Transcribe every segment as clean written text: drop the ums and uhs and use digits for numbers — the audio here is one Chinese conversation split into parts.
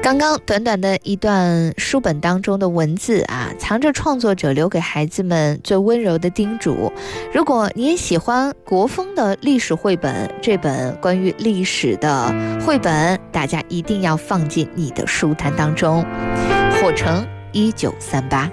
刚刚短短的一段书本当中的文字啊，藏着创作者留给孩子们最温柔的叮嘱。如果你也喜欢国风的历史绘本，这本关于历史的绘本，大家一定要放进你的书单当中。火城1938。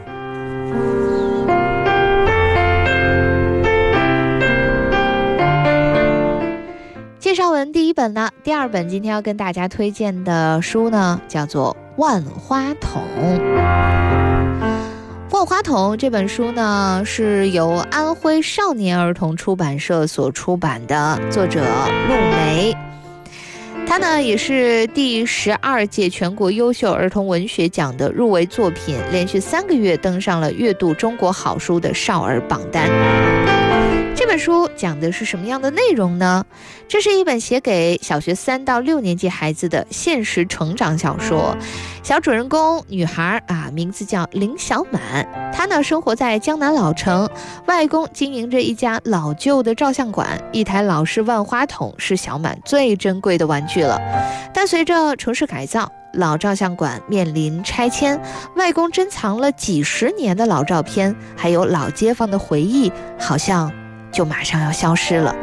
介绍完第一本呢，第二本今天要跟大家推荐的书呢，叫做《万花筒》。《万花筒》这本书呢，是由安徽少年儿童出版社所出版的，作者陆梅。它呢也是第12届全国优秀儿童文学奖的入围作品，连续3个月登上了阅读中国好书的少儿榜单。这本书讲的是什么样的内容呢？这是一本写给小学3到6年级孩子的现实成长小说。小主人公女孩名字叫林小满，她呢生活在江南老城，外公经营着一家老旧的照相馆，一台老式万花筒是小满最珍贵的玩具了。但随着城市改造，老照相馆面临拆迁，外公珍藏了几10年的老照片，还有老街坊的回忆，好像就马上要消失了。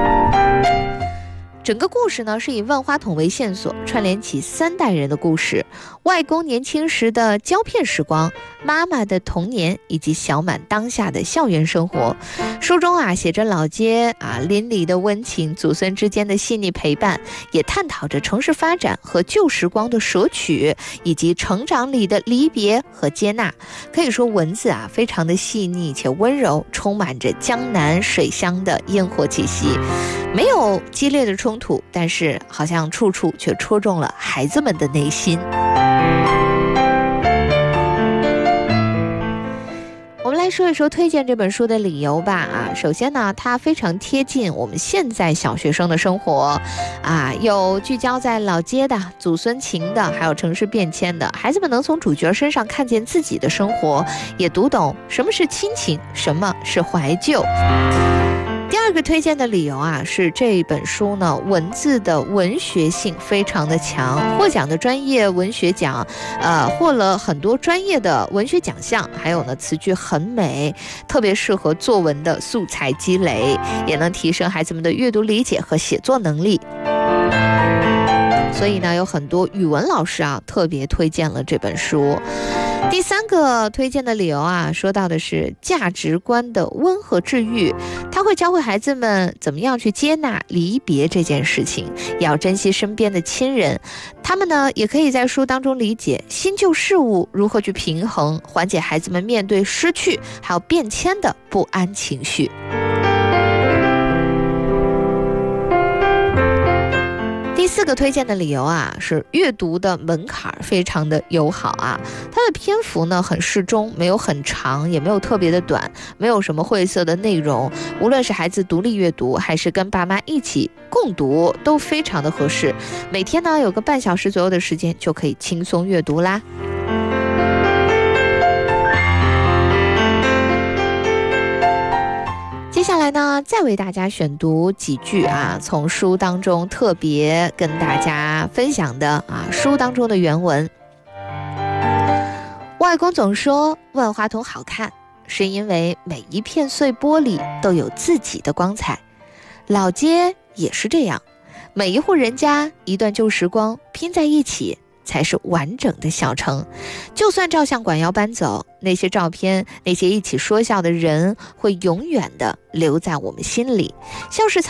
整个故事呢是以万花筒为线索，串联起3代人的故事：外公年轻时的胶片时光，妈妈的童年，以及小满当下的校园生活。书中写着老街邻里的温情，祖孙之间的细腻陪伴，也探讨着城市发展和旧时光的舍取，以及成长里的离别和接纳。可以说文字非常的细腻且温柔，充满着江南水乡的烟火气息。没有激烈的冲突，但是好像处处却戳中了孩子们的内心。我们来说一说推荐这本书的理由吧。首先呢，它非常贴近我们现在小学生的生活有聚焦在老街的、祖孙情的，还有城市变迁的，孩子们能从主角身上看见自己的生活，也读懂什么是亲情，什么是怀旧。第二个推荐的理由是这本书呢文字的文学性非常的强，获奖的专业文学奖获了很多专业的文学奖项，还有呢词句很美，特别适合作文的素材积累，也能提升孩子们的阅读理解和写作能力。所以呢有很多语文老师特别推荐了这本书。第3个推荐的理由说到的是价值观的温和治愈，它会教会孩子们怎么样去接纳离别这件事情，也要珍惜身边的亲人。他们呢也可以在书当中理解新旧事物如何去平衡，缓解孩子们面对失去还有变迁的不安情绪。第4个推荐的理由是阅读的门槛非常的友好它的篇幅呢很适中，没有很长，也没有特别的短，没有什么晦涩的内容，无论是孩子独立阅读还是跟爸妈一起共读都非常的合适。每天呢有个半小时左右的时间就可以轻松阅读啦。接下来呢，再为大家选读几句从书当中特别跟大家分享的书当中的原文。外公总说万花筒好看，是因为每一片碎玻璃都有自己的光彩。老街也是这样，每一户人家一段旧时光拼在一起，才是完整的小城。就算照相馆要搬走，那些照片，那些一起说笑的人，会永远的留在我们心里，像是